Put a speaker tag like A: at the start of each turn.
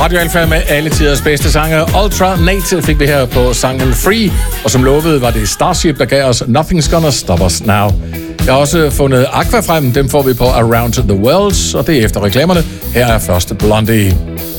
A: Radio Alfa med alle tiders bedste sange. Ultra Nate fik vi her på sangen Free, og som lovet var det Starship, der gav os Nothing's Gonna Stop Us Now. Jeg har også fundet Aqua frem, dem får vi på Around the World, og det er efter reklamerne. Her er først Blondie.